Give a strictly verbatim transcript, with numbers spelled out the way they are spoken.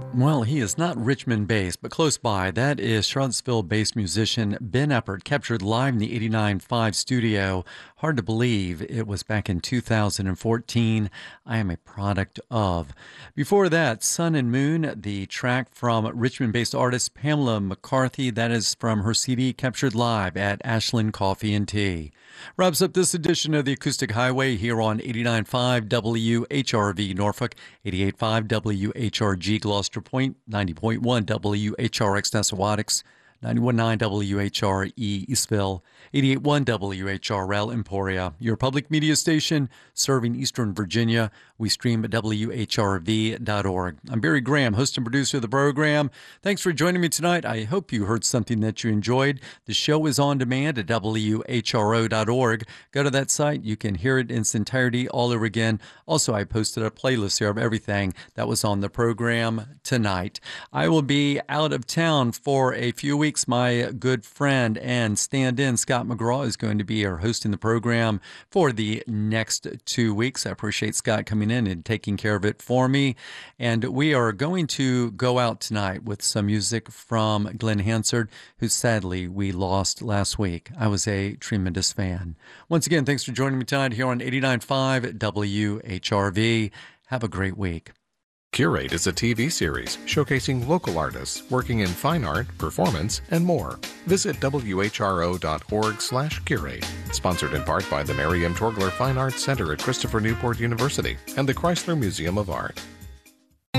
Well, he is not Richmond-based, but close by. That is Charlottesville-based musician Ben Eppert, captured live in the eighty-nine point five studio. Hard to believe it was back in two thousand fourteen. I am a product of. Before that, Sun and Moon, the track from Richmond-based artist Pamela McCarthy. That is from her C D, captured live at Ashland Coffee and Tea. Wraps up this edition of the Acoustic Highway here on eighty-nine point five W H R V Norfolk, eighty-eight point five W H R G Gloucester Point, ninety point one W H R X Nessawadox, ninety-one point nine W H R E Eastville, eighty-eight point one W H R L Emporia, your public media station serving Eastern Virginia. We stream at W H R V dot org. I'm Barry Graham, host and producer of the program. Thanks for joining me tonight. I hope you heard something that you enjoyed. The show is on demand at W H R O dot org. Go to that site. You can hear it in its entirety all over again. Also, I posted a playlist here of everything that was on the program tonight. I will be out of town for a few weeks. My good friend and stand-in Scott McGraw is going to be here hosting the program for the next two weeks. I appreciate Scott coming in and taking care of it for me. And we are going to go out tonight with some music from Glenn Hansard, who sadly we lost last week. I was a tremendous fan. Once again, thanks for joining me tonight here on eighty-nine point five W H R V. Have a great week. Curate is a T V series showcasing local artists working in fine art, performance, and more. Visit W H R O dot org slash curate. Sponsored in part by the Mary M. Torgler Fine Arts Center at Christopher Newport University and the Chrysler Museum of Art.